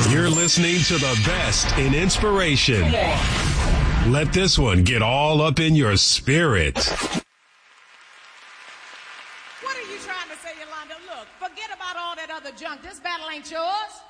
You're listening to the best in inspiration. Let this one get all up in your spirit. What are you trying to say, Yolanda? Look, forget about all that other junk. This battle ain't yours.